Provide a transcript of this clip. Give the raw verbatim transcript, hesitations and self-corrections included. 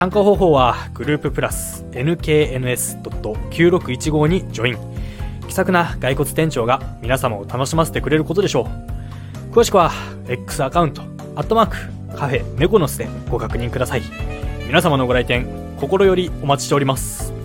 参加方法はグループプラス エヌケーエヌエスドットきゅうろくいちご にジョイン。気さくな骸骨店長が皆様を楽しませてくれることでしょう。詳しくは X アカウントアットマークカフェメコノスでご確認ください。皆様のご来店心よりお待ちしております。